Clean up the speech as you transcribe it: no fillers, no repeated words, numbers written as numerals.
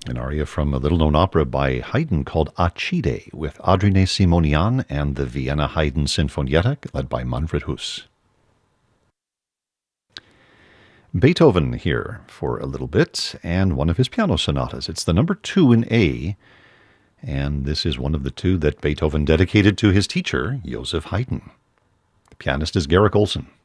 an aria from a little-known opera by Haydn called Acide, with Adrien Simonian and the Vienna Haydn Sinfonietta, led by Manfred Huss. Beethoven here for a little bit, and one of his piano sonatas. It's the number 2 in A, and this is one of the 2 that Beethoven dedicated to his teacher, Joseph Haydn. The pianist is Garrick Olson.